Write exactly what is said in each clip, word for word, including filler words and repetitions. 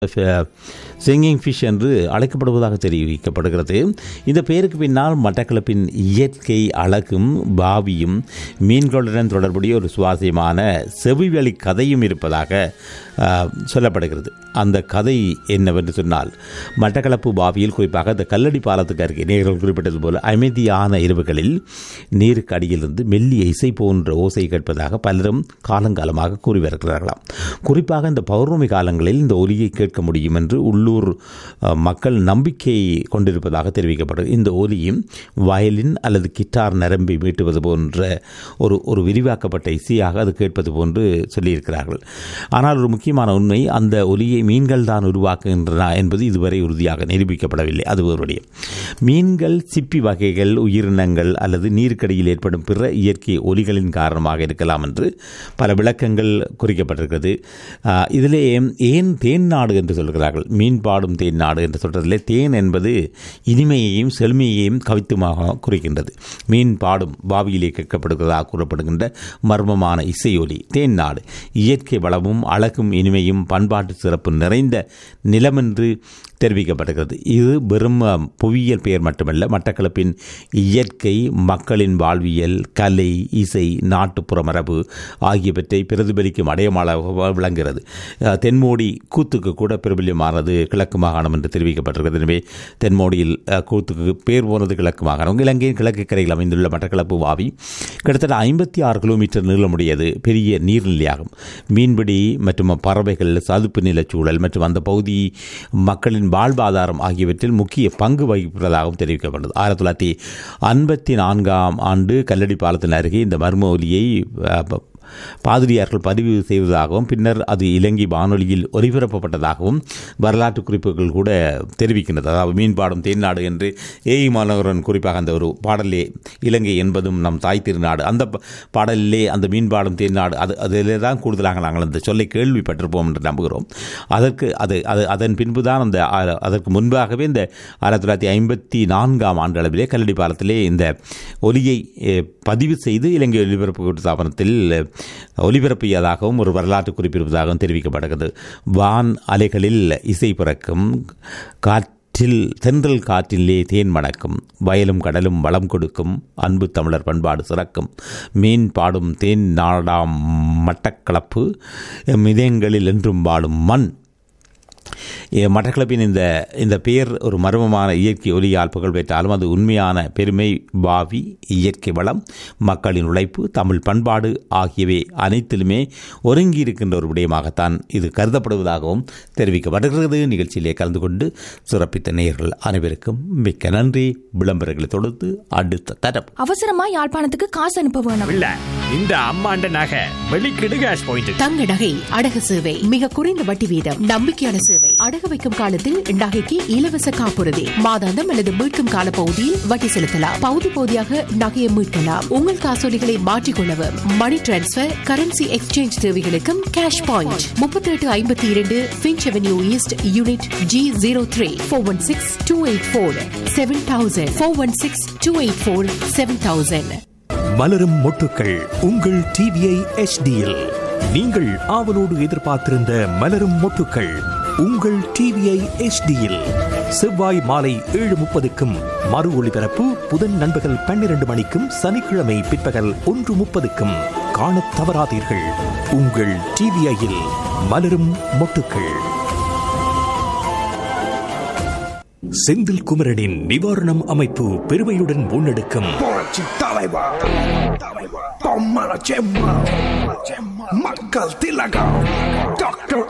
Singing fish என்று அழைக்கப்படுவதாக தெரிவிக்கப்படுகிறது. இந்த பெயருக்கு பின்னால் மட்டக்களப்பின் இயற்கை அழகும் பாவியும் மீன்களுடன் தொடர்புடைய ஒரு சுவாரஸ்யமான செவிவழி கதையும் இருப்பதாக சொல்லப்படுகிறது. அந்த கதை என்னவென்று சொன்னால், மட்டக்களப்பு பாவியில் குறிப்பாக இந்த கல்லடி பாலத்துக்கு அருகே நேர்கள் குறிப்பிட்டது போல அமைதியான இரவுகளில் நீருக்கு அடியிலிருந்து மெல்லிய இசை போன்ற ஓசை கேட்பதாக பலரும் காலங்காலமாக கூறி வருகிறார்களாம். குறிப்பாக இந்த பௌர்ணமி காலங்களில் இந்த ஒலியை கேட்க முடியும் என்று உள்ளூர் மக்கள் நம்பிக்கை கொண்டிருப்பதாக தெரிவிக்கப்பட்டது. இந்த ஒலியும் வயலின் அல்லது கிட்டார் நரம்பை மீட்டுவது போன்ற ஒரு ஒரு விரிவாக்கப்பட்ட இசையாக அது கேட்பது போன்று சொல்லியிருக்கிறார்கள். ஆனால் ஒரு முக்கியமான உண்மை, அந்த ஒலியை மீன்கள் தான் உருவாக்குகின்றன என்பது இதுவரை உறுதியாக நிரூபிக்கப்படவில்லை. அது ஒருடைய மீன்கள், சிப்பி வகைகள், உயிரினங்கள் அல்லது நீருக்கடியில் ஏற்படும் பிற இயற்கை ஒலிகளின் காரணமாக இருக்கலாம் என்று பல விளக்கங்கள் குறிக்கப்பட்டிருக்கிறது. இதிலே ஏன் தேன் நாடு என்று சொல்கிறார்கள், மீன் பாடும் தேன் நாடு என்று சொல்றதிலே தேன் என்பது இனிமையையும் செழுமையையும் கவித்துமாக குறிக்கின்றது. மீன் பாடும் பாவியிலே கேட்கப்படுகிறதாக கூறப்படுகின்ற மர்மமான இசையொலி தேன் நாடு இயற்கை வளமும் அழகும் இனிமையும் பண்பாட்டு சிறப்பு நிறைந்த நிலமென்று தெரிவிக்கப்படுகிறது. இது வெறும் புவியியல் பெயர் மட்டுமல்ல, மட்டக்களப்பின் இயற்கை, மக்களின் வாழ்வியல், கலை, இசை, நாட்டுப்புற மரபு ஆகியவற்றை பிரதிபலிக்கும் அடையாளமாக விளங்குகிறது. தென்மோடி கூத்துக்கு கூட பிரபல்யமானது கிழக்கு மாகாணம் என்று தெரிவிக்கப்பட்டிருக்கிறது. எனவே தென்மோடியில் கூத்துக்கு பேர் போனது கிழக்கு மாகாணம். இலங்கையின் கிழக்கு கரையில் அமைந்துள்ள மட்டக்களப்பு வாவி கிட்டத்தட்ட ஐம்பத்தி ஆறு கிலோமீட்டர் நீளமுடையது பெரிய நீர்நிலையாகும். மீன்பிடி மற்றும் பறவைகள், சதுப்பு நிலச்சூழல் மற்றும் அந்த பகுதி மக்களின் வாழ்வாதாரம் ஆகியவற்றில் முக்கிய பங்கு வகிப்பதாகவும் தெரிவிக்கப்பட்டது. ஆயிரத்தி தொள்ளாயிரத்தி ஐம்பத்தி நான்காம் ஆண்டு கல்லடி பாலத்தின் அருகே இந்த மர்ம ஒலியை பாதிரியார்கள் பதிவு செய்வதாகவும் பின்னர் அது இலங்கை வானொலியில் ஒலிபரப்பப்பட்டதாகவும் வரலாற்று குறிப்புகள் கூட தெரிவிக்கின்றது. அதாவது மீன்பாடும் தேன்நாடு என்று ஏஇ மாநகரன் குறிப்பாக அந்த ஒரு பாடலே இலங்கை என்பதும் நம் தாய் திருநாடு, அந்த பாடலிலே அந்த மீன்பாடும் தேன்நாடு அது அதிலே தான் கூடுதலாக நாங்கள் அந்த சொல்லை கேள்விப்பட்டிருப்போம் என்று நம்புகிறோம். அதற்கு அது அது அதன் பின்புதான் அந்த அதற்கு முன்பாகவே இந்த ஆயிரத்தி தொள்ளாயிரத்தி ஐம்பத்தி நான்காம் ஆண்டு அளவிலே கல்லடி பாலத்திலே இந்த ஒலியை பதிவு செய்து இலங்கை ஒலிபரப்பு ஸ்தாபனத்தில் ஒலிபரப்பியதாகவும் ஒரு வரலாற்று குறிப்பிடுவதாகவும் தெரிவிக்கப்படுகிறது. வான் அலைகளில் இசை பிறக்கும், காற்றில் தென்றல் காற்றிலே தேன் மணக்கும், வயலும் கடலும் வளம் கொடுக்கும், அன்பு தமிழர் பண்பாடு சிறக்கும், மீன் பாடும் தேன் நாடாம் மட்டக்களப்பு, இதயங்களில் என்றும் வாழும் மண். மட்டக்களப்பின் இந்த இந்த பெயர் ஒரு மர்மமான இயற்கை ஒலியால் புகழ் பெற்றாலும் அது உண்மையான பெருமை, பாவி, இயற்கை வளம், மக்களின் உழைப்பு, தமிழ் பண்பாடு ஆகியவை அனைத்திலுமே ஒருங்கி இருக்கின்ற ஒரு விடயமாகத்தான் இது கருதப்படுவதாகவும் தெரிவிக்கப்படுகிறது. நிகழ்ச்சியிலே கலந்து கொண்டு சிறப்பித்த நேயர்கள் அனைவருக்கும் மிக்க நன்றி. விளம்பரங்களை தொடர்ந்து அடுத்த தரம். அவசரமா யாழ்ப்பாணத்துக்கு காசு அனுப்ப வேணும் இல்ல, இந்த அம்மாண்ட நகை வெளிக்கிடு கேஷ் பாயிண்ட். தங்க நகை அடகு சேவை மிக குறைந்த வட்டி வீதம், நம்பிக்கையான சேவை. அடகு வைக்கும் காலத்தில் நகைக்கு இலவச காப்புறுதி, மாதாந்தம் அல்லது மீட்கும் கால பகுதியில் வட்டி செலுத்தலாம். பகுதி பகுதியாக நகையை மீட்கலாம். உங்கள் காசோலிகளை மாற்றிக்கொள்ளவும், மணி டிரான்ஸ்பர், கரன்சி எக்ஸ்சேஞ்ச் தேவைகளுக்கும் கேஷ் பாயிண்ட். முப்பத்தி எட்டு ஐம்பத்தி இரண்டு pinch avenue east unit G zero three four one six two eight four seven thousand four one six two eight four seven thousand. மலரும் மொட்டுக்கள் உங்கள் டிவிஐ எச்டியில் நீங்கள் ஆவலோடு எதிர்பார்த்திருந்த மலரும் மொட்டுக்கள் உங்கள் டிவிஐ எச்டியில் செவ்வாய் மாலை ஏழு முப்பதுக்கும் மறு ஒளிபரப்பு புதன் நண்பகல் பன்னிரண்டு மணிக்கும் சனிக்கிழமை பிற்பகல் ஒன்று முப்பதுக்கும் காணத் தவறாதீர்கள். உங்கள் டிவிஐயில் மலரும் மொட்டுக்கள். செந்தில் குமரனின் நிவாரணம் அமைப்பு பெருமையுடன் முன்னெடுக்கும் மக்கள் திலகம் டாக்டர்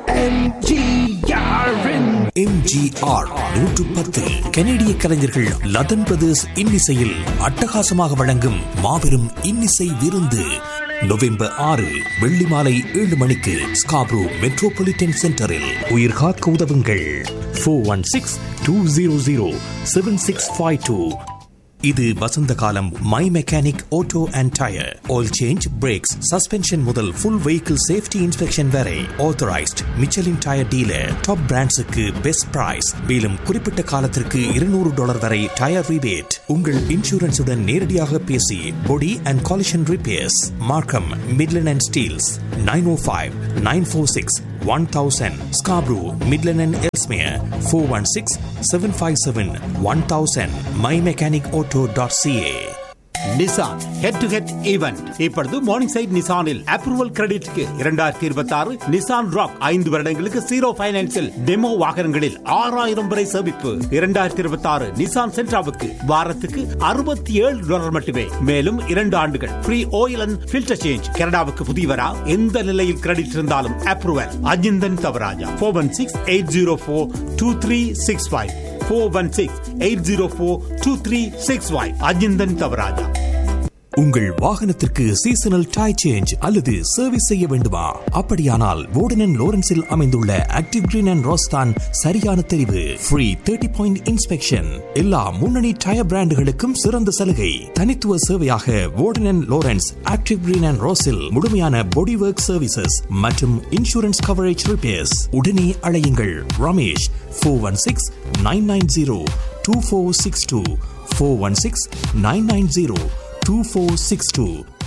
எம்ஜிஆர் நூற்று பத்து கனேடிய கலைஞர்கள் லதன் பிரதர்ஸ் இன்னிசையில் அட்டகாசமாக வழங்கும் மாபெரும் இன்னிசை விருந்து நவம்பர் ஆறு வெள்ளி மாலை ஏழு மணிக்கு ஸ்காப்ரோ மெட்ரோபாலிட்டன் சென்டரில். உயிர் காக்க உதவுங்கள். Four one six two zero zero seven six five two. இது வசந்த காலம். My mechanic auto and tyre, oil change, breaks, suspension முதல் ஃபுல் வெஹிக்கிள் சேஃப்டி இன்ஸ்பெக்ஷன் வரை authorised Michelin tyre dealer. Top பிராண்ட்ஸுக்கு best price. மேலும் குறிப்பிட்ட காலத்திற்கு இருநூறு டாலர் வரை tyre rebate. உங்கள் இன்சூரன்ஸுடன் நேரடியாக பேசி பொடி அண்ட் காலிஷன் ரிப்பேர்ஸ். மார்க்கம், Midland and Steeles. Nine O five nine four six one thousand. Scarborough, Midland and Ellesmere four one six, seven five seven, one thousand. my mechanic auto dot c a. Nissan head to head event இப்பொழுது morning side நிசானில் approval கிரெடிட்க்கு இரண்டாயிரத்தி இருபத்தி ஆறு Nissan rock ஐந்து வருடங்களுக்கு zero பைனான்சில் demo வாகனங்களில் ஆறாயிரம் வரை சேமிப்பு. இரண்டாயிரத்தி இருபத்தி ஆறு நிசான் சென்ட்ராவுக்கு வாரத்துக்கு அறுபத்தி ஏழு டாலர் மட்டுமே. மேலும் இரண்டு ஆண்டுகள் free oil and filter change. கனடாவுக்கு புதியவரா எந்த நிலையில் கிரெடிட் இருந்தாலும் approval. Ajinthan Thavaraja four one six eight zero four two three six five four one six, eight zero four, two three six five. Ajinthan Thavaraja. உங்கள் வாகனத்திற்கு சீசனல் டயர் சேஞ்ச் அல்லது சர்வீஸ் செய்ய வேண்டுமா? அப்படியானால் வோர்டன் அண்ட் லோரன்ஸில் அமைந்துள்ள ஆக்டிவ் கிரீன் அண்ட் ரோஸ் தான் சரியான தெரிவு. Free thirty point inspection. எல்லா முன்னணி டயர் பிராண்டுகளுக்கும் சிறந்த சலுகை. தனித்துவ சேவையாக வோர்டன் and Lawrence active green and ரோஸில் முழுமையான பாடி ஒர்க் சர்வீசஸ் மற்றும் இன்சூரன்ஸ் கவரேஜ் ரிப்பேர்ஸ். உடனே அழையுங்கள் Ramesh four one six nine nine zero two four six two four one six nine nine zero two four six two.